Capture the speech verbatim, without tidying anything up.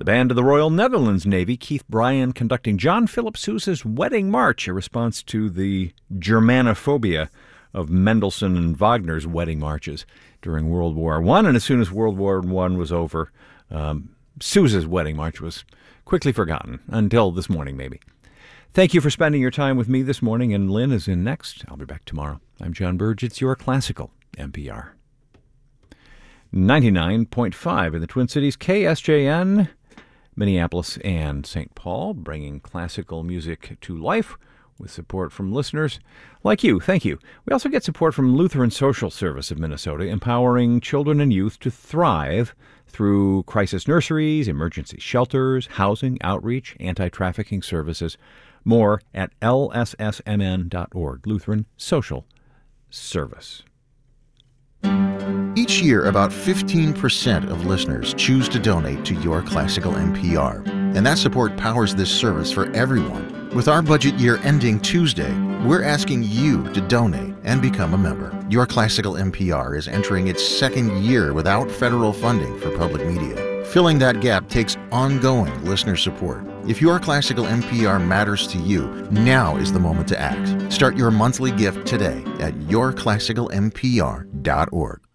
band of the Royal Netherlands Navy, Keith Bryan, conducting John Philip Sousa's Wedding March, a response to the Germanophobia of Mendelssohn and Wagner's wedding marches during World War One. And as soon as World War One was over, um, Sousa's Wedding March was quickly forgotten, until this morning maybe. Thank you for spending your time with me this morning, and Lynn is in next. I'll be back tomorrow. I'm John Burge. It's your classical N P R. ninety-nine point five in the Twin Cities, K S J N, Minneapolis and Saint Paul, bringing classical music to life with support from listeners like you. Thank you. We also get support from Lutheran Social Service of Minnesota, empowering children and youth to thrive through crisis nurseries, emergency shelters, housing, outreach, anti-trafficking services. More at L S S M N dot org, Lutheran Social Service. Each year, about fifteen percent of listeners choose to donate to Your Classical N P R, and that support powers this service for everyone. With our budget year ending Tuesday, we're asking you to donate and become a member. Your Classical N P R is entering its second year without federal funding for public media. Filling that gap takes ongoing listener support. If Your Classical N P R matters to you, now is the moment to act. Start your monthly gift today at your classical n p r dot org.